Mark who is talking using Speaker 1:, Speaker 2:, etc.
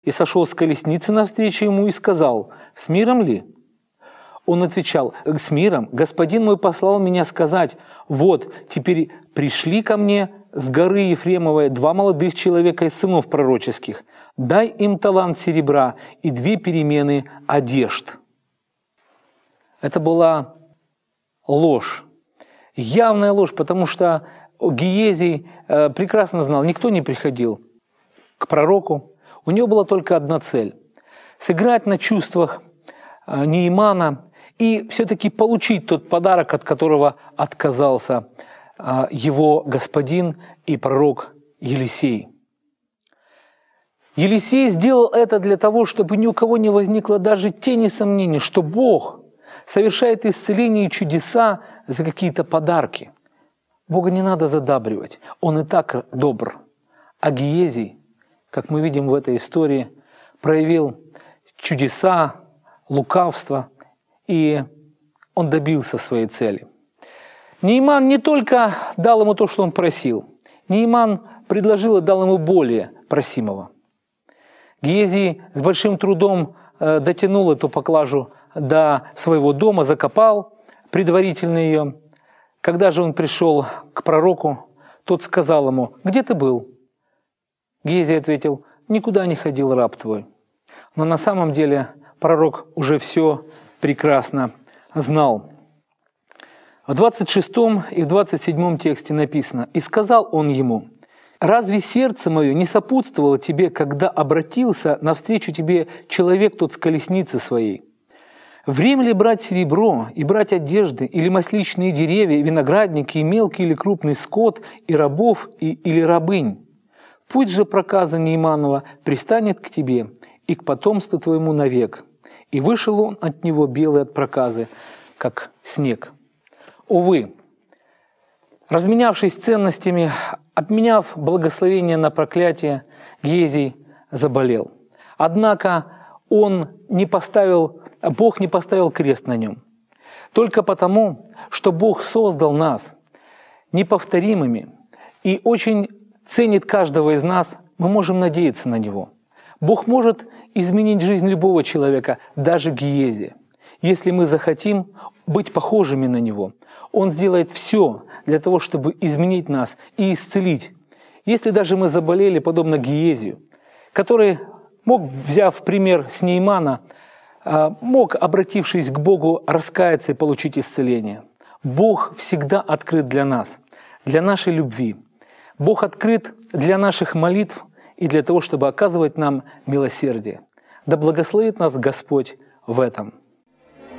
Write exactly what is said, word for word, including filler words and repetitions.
Speaker 1: и сошел с колесницы навстречу ему и сказал: «С миром ли?» Он отвечал: «С миром. Господин мой послал меня сказать: вот, теперь пришли ко мне с горы Ефремовой два молодых человека из сынов пророческих. Дай им талант серебра и две перемены одежд». Это была ложь, явная ложь, потому что Гиезий прекрасно знал, никто не приходил к пророку. У него была только одна цель – сыграть на чувствах Неемана и все-таки получить тот подарок, от которого отказался его господин и пророк Елисей. Елисей сделал это для того, чтобы ни у кого не возникло даже тени сомнений, что Бог совершает исцеление и чудеса за какие-то подарки. Бога не надо задабривать, Он и так добр. А Гиезий, как мы видим в этой истории, проявил чудеса, лукавство, и он добился своей цели. Нееман не только дал ему то, что он просил. Нееман предложил и дал ему более просимого. Гиезий с большим трудом дотянул эту поклажу до своего дома, закопал предварительно ее. Когда же он пришел к пророку, тот сказал ему: «Где ты был?» Гиезий ответил: «Никуда не ходил, раб твой». Но на самом деле пророк уже все прекрасно знал. В двадцать шестом и в двадцать седьмом тексте написано: «И сказал он ему: разве сердце мое не сопутствовало тебе, когда обратился навстречу тебе человек тот с колесницы своей? Время ли брать серебро и брать одежды, или масличные деревья, и виноградники, и мелкий или крупный скот, и рабов, и, или рабынь? Путь же проказа Нееманова пристанет к тебе и к потомству твоему навек». И вышел он от него белый от проказы, как снег. Увы, разменявшись ценностями, обменяв благословение на проклятие, Гиезий заболел. Однако он не поставил, Бог не поставил крест на нем. Только потому, что Бог создал нас неповторимыми и очень ценит каждого из нас, мы можем надеяться на Него. Бог может изменить жизнь любого человека, даже Гиезия. Если мы захотим быть похожими на Него, Он сделает все для того, чтобы изменить нас и исцелить. Если даже мы заболели, подобно Гиезию, который мог, взяв пример с Неемана, мог, обратившись к Богу, раскаяться и получить исцеление. Бог всегда открыт для нас, для нашей любви. Бог открыт для наших молитв и для того, чтобы оказывать нам милосердие. Да благословит нас Господь в этом.